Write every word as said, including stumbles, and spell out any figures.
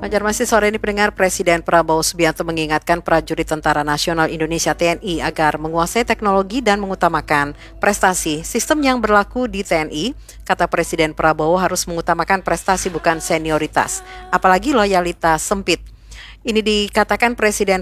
Fajar Masih sore ini pendengar, Presiden Prabowo Subianto mengingatkan prajurit Tentara Nasional Indonesia T N I agar menguasai teknologi dan mengutamakan prestasi. Sistem yang berlaku di T N I, kata Presiden Prabowo, harus mengutamakan prestasi bukan senioritas, apalagi loyalitas sempit. Ini dikatakan Presiden